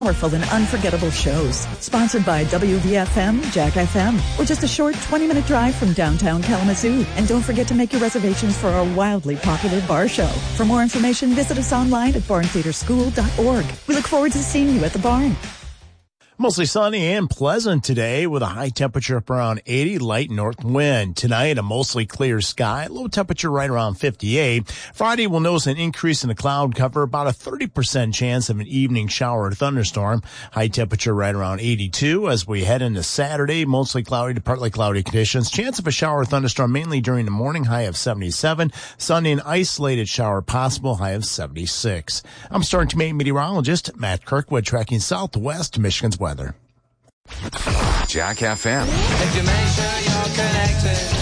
Powerful and unforgettable shows. Sponsored by WVFM, Jack FM, or just a short 20-minute drive from downtown Kalamazoo. And don't forget to make your reservations for our wildly popular bar show. For more information, visit us online at barntheaterschool.org. We look forward to seeing you at the barn. Mostly sunny and pleasant today with a high temperature up around 80, light north wind. Tonight, a mostly clear sky, low temperature right around 58. Friday, we'll notice an increase in the cloud cover, about a 30% chance of an evening shower or thunderstorm. High temperature right around 82. As we head into Saturday, mostly cloudy to partly cloudy conditions. Chance of a shower or thunderstorm mainly during the morning, high of 77. Sunday, an isolated shower possible, high of 76. I'm Storm Team 8 meteorologist Matt Kirkwood, tracking southwest Michigan's weather. Jack FM. If you make sure you're connected.